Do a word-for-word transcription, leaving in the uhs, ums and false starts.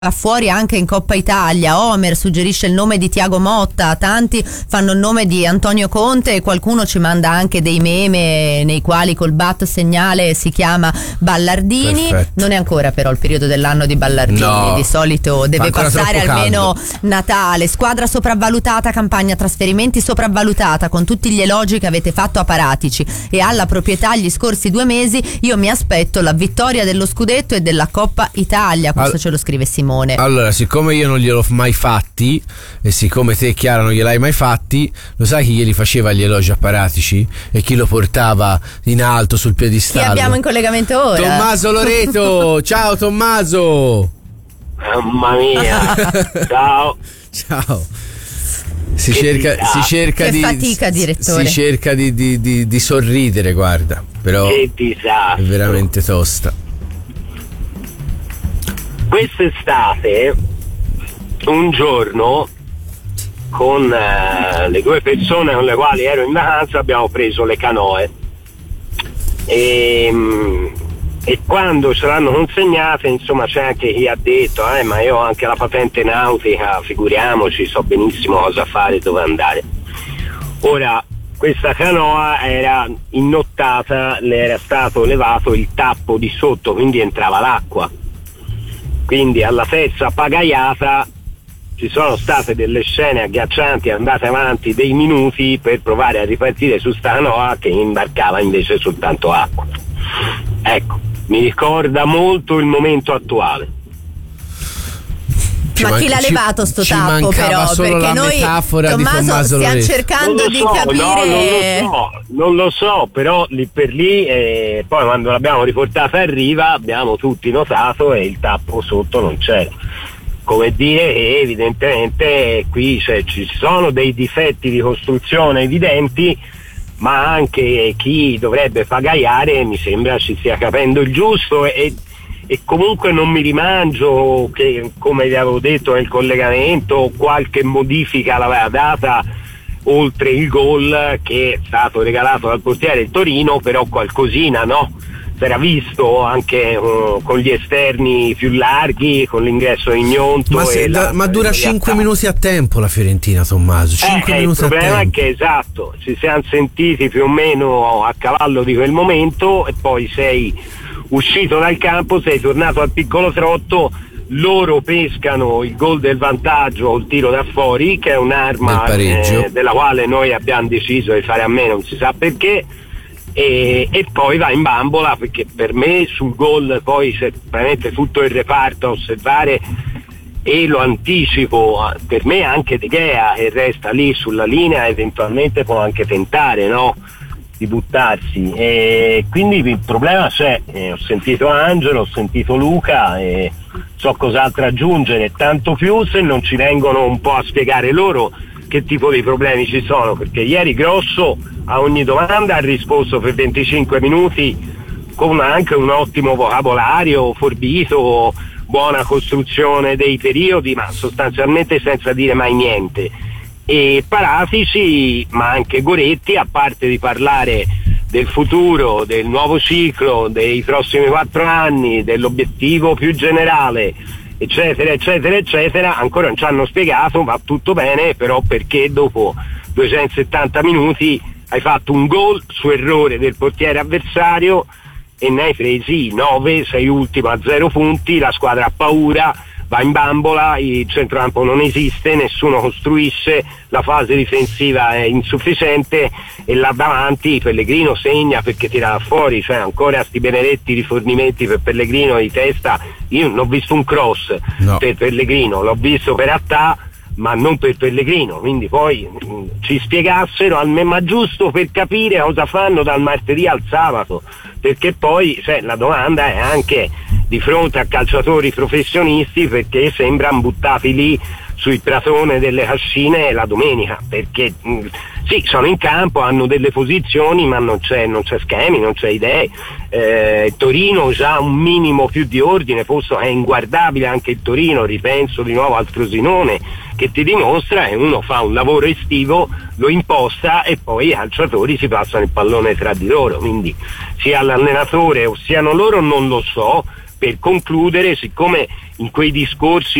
fuori anche in Coppa Italia. Omer suggerisce il nome di Thiago Motta, tanti fanno il nome di Antonio Conte e qualcuno ci manda anche dei meme nei quali col bat segnale si chiama Ballardini. Perfetto. Non è ancora però il periodo dell'anno di Ballardini, no, di solito deve passare almeno Natale. Squadra sopravvalutata, campagna trasferimenti sopravvalutata, con tutti gli elogi che avete fatto a Paratici e alla proprietà gli scorsi due mesi. Io mi aspetto la vittoria dello scudetto e della Coppa Italia. Questo All- ce lo scrive Simone. Allora, siccome io non gliel'ho mai fatti e siccome te, Chiara, non gliel'hai mai fatti, lo sai chi glieli faceva gli elogi a Paratici e chi lo portava in alto sul piedistallo? Chi abbiamo in collegamento ora? Tommaso Loreto. Ciao Tommaso. Mamma mia. Ciao. Ciao. Si cerca, si cerca che di fatica, direttore. Si cerca di, di, di, di sorridere, guarda, però che disastro. È veramente tosta. Quest'estate, un giorno, con eh, le due persone con le quali ero in vacanza, abbiamo preso le canoe e, e quando ce l'hanno consegnate, insomma, c'è anche chi ha detto eh, ma io ho anche la patente nautica, figuriamoci, so benissimo cosa fare e dove andare. Ora, questa canoa era innottata, le era stato levato il tappo di sotto, quindi entrava l'acqua. Quindi alla terza pagaiata ci sono state delle scene agghiaccianti, andate avanti dei minuti per provare a ripartire su sta canoa che imbarcava invece soltanto acqua. Ecco, mi ricorda molto il momento attuale. Ci Ma man- chi l'ha ci, levato sto ci tappo però? Solo perché la noi, metafora Tommaso, di Tommaso stiamo Loreto. cercando di so, capire. No, non lo so, non lo so, però lì per lì, eh, poi quando l'abbiamo riportata a riva abbiamo tutti notato e il tappo sotto non c'era. Come dire che evidentemente qui cioè, ci sono dei difetti di costruzione evidenti, ma anche chi dovrebbe pagaiare mi sembra ci stia capendo il giusto e e comunque non mi rimangio che, come vi avevo detto nel collegamento, qualche modifica l'aveva data oltre il gol che è stato regalato dal portiere del Torino, però qualcosina no? Si era visto anche uh, con gli esterni più larghi, con l'ingresso ignonto. Ma, se, e da, la, ma dura cinque minuti a tempo la Fiorentina, Tommaso. cinque eh, minuti il problema a tempo. è che esatto, ci siamo sentiti più o meno a cavallo di quel momento e poi sei uscito dal campo, sei tornato al piccolo trotto, loro pescano il gol del vantaggio o il tiro da fuori, che è un'arma eh, della quale noi abbiamo deciso di fare a meno, non si sa perché, e, e poi va in bambola, perché per me sul gol poi c'è veramente tutto il reparto a osservare e lo anticipo, per me anche De Gea che resta lì sulla linea eventualmente può anche tentare, no? Di buttarsi, e quindi il problema c'è. Eh, ho sentito Angelo, ho sentito Luca e so cos'altro aggiungere, tanto più se non ci vengono un po' a spiegare loro che tipo di problemi ci sono, perché ieri Grosso a ogni domanda ha risposto per venticinque minuti con anche un ottimo vocabolario, forbito, buona costruzione dei periodi, ma sostanzialmente senza dire mai niente. E Paratici, ma anche Goretti, a parte di parlare del futuro, del nuovo ciclo, dei prossimi quattro anni, dell'obiettivo più generale, eccetera, eccetera, eccetera, ancora non ci hanno spiegato, va tutto bene, però perché dopo duecentosettanta minuti hai fatto un gol su errore del portiere avversario e ne hai presi nove, sei ultimo a zero punti, la squadra ha paura, va in bambola, il centrocampo non esiste, nessuno costruisce, la fase difensiva è insufficiente e là davanti Pellegrino segna perché tira fuori, cioè ancora sti benedetti rifornimenti per Pellegrino di testa. Io non ho visto un cross no. per Pellegrino, l'ho visto per Attà ma non per Pellegrino, quindi poi mh, ci spiegassero almeno, ma giusto per capire cosa fanno dal martedì al sabato, perché poi cioè, la domanda è anche di fronte a calciatori professionisti, perché sembrano buttati lì sui pratone delle cascine la domenica, perché mh, sì, sono in campo, hanno delle posizioni, ma non c'è, non c'è schemi, non c'è idee. Eh, Torino già un minimo più di ordine, posto è inguardabile anche il Torino, ripenso di nuovo al Frosinone, che ti dimostra che uno fa un lavoro estivo, lo imposta e poi i calciatori si passano il pallone tra di loro, quindi sia l'allenatore o siano loro non lo so, per concludere, siccome in quei discorsi